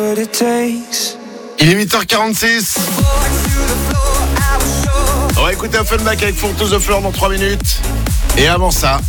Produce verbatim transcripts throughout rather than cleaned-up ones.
Il est huit heures quarante-six. On va écouter Offenbach avec Four to the Floor dans trois minutes. Et avant ça,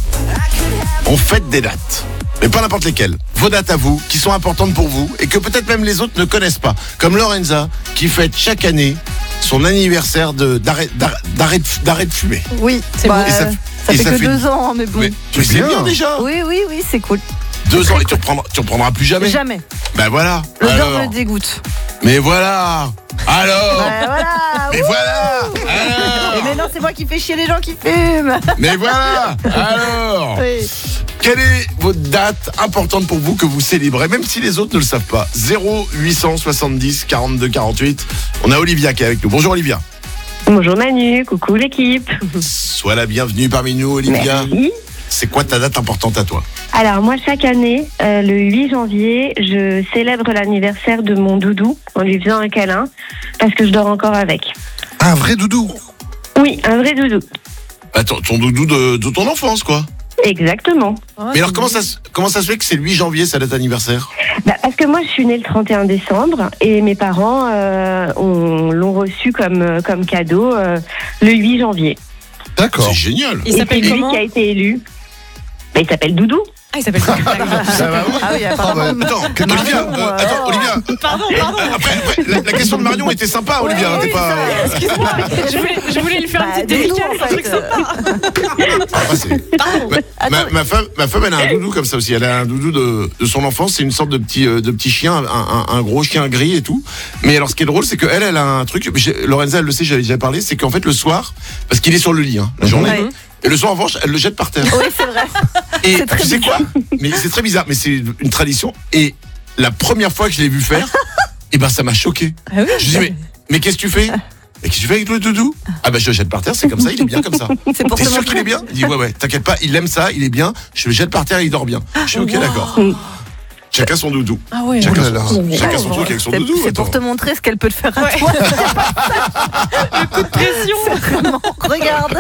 on fête des dates. Mais pas n'importe lesquelles. Vos dates à vous, qui sont importantes pour vous et que peut-être même les autres ne connaissent pas. Comme Lorenza, qui fête chaque année son anniversaire de, d'arrêt, d'arrêt, d'arrêt, de, d'arrêt de fumer. Oui, c'est bah, bon. Et ça, ça et fait ça que fait deux ans, mais bon. Mais tu sais bien déjà. Oui, oui, oui, c'est cool. Deux ans et tu reprendras, tu reprendras plus jamais. Jamais. Ben voilà. L'odeur Alors. me dégoûte. Mais voilà. Alors. Bah, voilà. Mais Ouh. voilà. Alors. Et maintenant, c'est moi qui fais chier les gens qui fument. Mais voilà. Alors. Oui. Quelle est votre date importante pour vous que vous célébrez, même si les autres ne le savent pas? Zéro huit cent soixante-dix quarante-deux quarante-huit. On a Olivia qui est avec nous. Bonjour Olivia. Bonjour Manu, coucou l'équipe. Sois la bienvenue parmi nous Olivia. Merci. C'est quoi ta date importante à toi? Alors moi chaque année, euh, le huit janvier, je célèbre l'anniversaire de mon doudou en lui faisant un câlin parce que je dors encore avec. Un vrai doudou? Oui, un vrai doudou. Attends, ton doudou de, de ton enfance quoi. Exactement. Mais alors comment ça, se- comment ça se fait que c'est le huit janvier sa date anniversaire? Bah, parce que moi je suis née le trente et un décembre et mes parents euh, ont, l'ont reçu comme, comme cadeau euh, le huit janvier. D'accord. C'est génial. Il et c'est s'appelle lui comment? qui a été élu. Bah, il s'appelle Doudou. Ah, il s'appelle comment? Ça va, oui. Ah oui, apparemment. Attends, Olivia, euh, attends, Olivia. Pardon, pardon. Après, après, la, la question de Marion était sympa, Olivia. hein, Oui, t'es pas. Excuse-moi, je voulais, je voulais lui faire Bah, une petite dis-nous, dédicace, en un fait. truc sympa. Ah, c'est- Pardon. Ma, ma, ma femme, ma femme, elle a un doudou comme ça aussi. Elle a un doudou de, de son enfance. C'est une sorte de petit, euh, de petit chien, un, un, un gros chien gris et tout. Mais alors, ce qui est drôle, c'est qu'elle, elle a un truc. j'ai- Lorenza, elle le sait, j'avais déjà parlé. C'est qu'en fait, le soir, parce qu'il est sur le lit, hein, la journée. Ouais. Et le soir, en revanche, elle le jette par terre. Oui, c'est vrai. Et C'est très tu sais quoi? Mais c'est très bizarre. Mais c'est une tradition. Et la première fois que je l'ai vu faire, et ben, ça m'a choqué. Ah oui. Je dis mais, mais qu'est-ce que tu fais? Et qu'est-ce que tu fais avec le doudou? Ah bah je le jette par terre, c'est comme ça, il est bien comme ça. C'est pour T'es te sûr qu'il montrer. est bien? Il dit ouais ouais, t'inquiète pas, il aime ça, il est bien, je le jette par terre et il dort bien. Je suis ok Wow. d'accord. Chacun son doudou. Ah ouais. Chacun, Oh là son, là. chacun son truc avec son C'est, doudou. c'est pour attends. te montrer ce qu'elle peut te faire à Ouais. toi. Le coup de pression. Vraiment, regarde.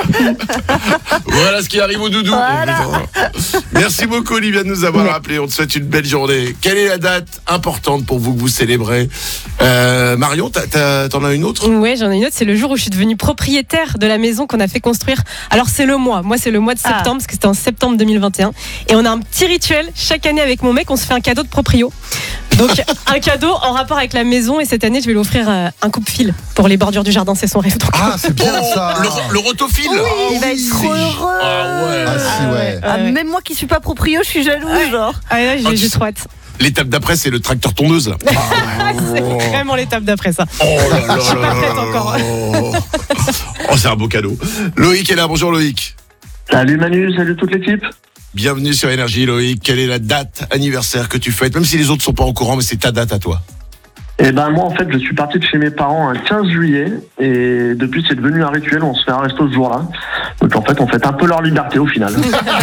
Voilà ce qui arrive au doudou. Voilà. Merci beaucoup Olivia de nous avoir appelé. On te souhaite une belle journée. Quelle est la date importante pour vous que vous célébrez? euh, Marion, t'as, t'as, t'en as une autre? Ouais, j'en ai une autre. C'est le jour où je suis devenue propriétaire de la maison qu'on a fait construire. Alors, c'est le mois. Moi, c'est le mois de septembre, Ah. parce que c'était en septembre deux mille vingt et un. Et on a un petit rituel. Chaque année, avec mon mec, on se fait un cadeau de proprio. Donc, un cadeau en rapport avec la maison. Et cette année, je vais lui offrir euh, un coupe-fil pour les bordures du jardin. C'est son rêve. Donc, Ah, c'est bien Oh, ça. le, le rotophile. Oui, il va être trop heureux. Ah ouais. Ah si, ouais. Ah, ouais. même moi qui suis pas proprio, je suis jalouse, genre. ah, là, j'ai, Ah, tu j'ai sais- trop hâte. L'étape d'après, c'est le tracteur tondeuse là. C'est vraiment l'étape d'après ça. Oh là là Je suis là pas là prête là encore. là. Oh, c'est un beau cadeau. Loïc est là. Bonjour Loïc. Salut Manu, salut toute l'équipe. Bienvenue sur Énergie, Loïc. Quelle est la date anniversaire que tu fêtes? Même si les autres sont pas au courant, mais c'est ta date à toi. Et ben moi en fait je suis parti de chez mes parents un quinze juillet et depuis c'est devenu un rituel, on se fait un resto ce jour-là. Donc en fait on fête un peu leur liberté au final.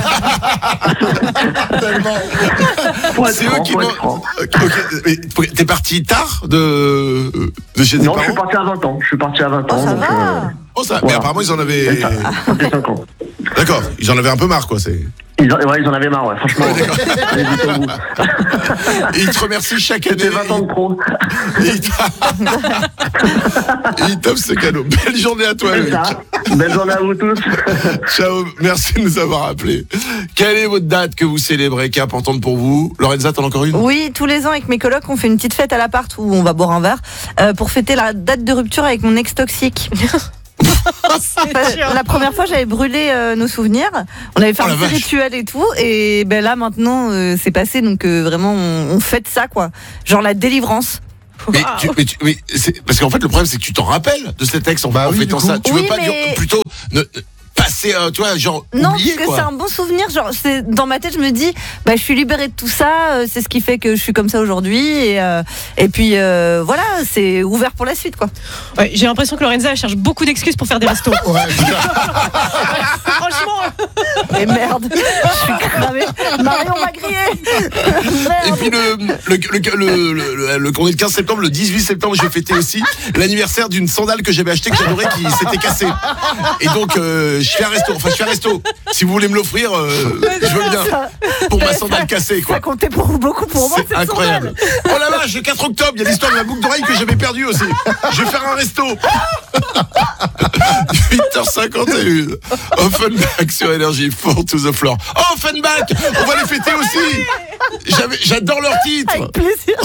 Faut être C'est eux franc, qui faut m'ont. être franc. Ok, ok. Mais t'es parti tard de, de chez tes Non, je suis parents? parti à vingt ans. Je suis parti à vingt Oh, ans. ça donc, va. Oh, ça. Mais Voilà. apparemment, ils en euh, avaient. et ça, ça fait cinq ans. D'accord, ils en avaient un peu marre, quoi. C'est... Ils, en- ouais, ils en avaient marre, ouais, franchement. Allez, vite au bout. Et ils te remercient chaque année. C'était vingt ans de pro. Et ils t'a- Et ils t'offrent ce cadeau. Belle journée à toi, C'est Loïc. ça. Belle journée à vous tous. Ciao, merci de nous avoir appelés. Quelle est votre date que vous célébrez, qui est importante pour vous? Lorenza, t'en as encore une? Oui, tous les ans avec mes colocs, on fait une petite fête à l'appart où on va boire un verre euh, pour fêter la date de rupture avec mon ex toxique. Enfin, la première fois, j'avais brûlé euh, nos souvenirs. On avait fait Oh, la un petit vache. rituel et tout. Et ben là, maintenant, euh, c'est passé. Donc euh, vraiment, on, on fête ça, quoi. Genre la délivrance. Mais, tu, mais, tu- mais c'est, parce qu'en fait, le problème, c'est que tu t'en rappelles de cet ex en, Bah en oui, fêtant du coup. ça. Tu Oui, veux pas mais- dire, plutôt ne, passer, euh, tu vois, genre, Non, oublier, parce que quoi. c'est un bon souvenir. Genre, c'est, dans ma tête, je me dis, bah, je suis libérée de tout ça. euh, C'est ce qui fait que je suis comme ça aujourd'hui. Et, euh, et puis, euh, voilà, c'est ouvert pour la suite, quoi. Ouais, j'ai l'impression que Lorenza elle cherche beaucoup d'excuses pour faire des restos. Ouais, Oh, franchement. Et merde, je suis cramée. Marion m'a grillé. Et puis le, le, le, le, le, le, le, on est le quinze septembre, le dix-huit septembre, j'ai fêté aussi l'anniversaire d'une sandale que j'avais achetée, que j'adorais, qui s'était cassée. Et donc, euh, je fais un resto. Enfin, je fais un resto. Si vous voulez me l'offrir, euh, je veux bien. Pour ma sandale cassée, quoi. Ça comptait pour beaucoup pour moi. C'est incroyable. Oh la vache, le quatre octobre, il y a l'histoire de la boucle d'oreille que j'avais perdue aussi. Je vais faire un resto. huit heures cinquante et un. Offenbach sur Énergie, Fall to the Floor. Oh, Offenbach, on va les fêter aussi. J'avais, j'adore leur titre. Avec plaisir.